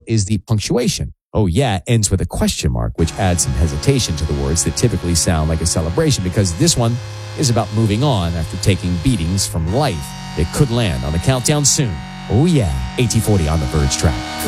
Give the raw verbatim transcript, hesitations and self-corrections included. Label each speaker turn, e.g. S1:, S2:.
S1: is the punctuation. Oh yeah ends with a question mark, which adds some hesitation to the words that typically sound like a celebration, because this one is about moving on after taking beatings from life. It could land on the countdown soon. Oh yeah, AT forty on the Verge track.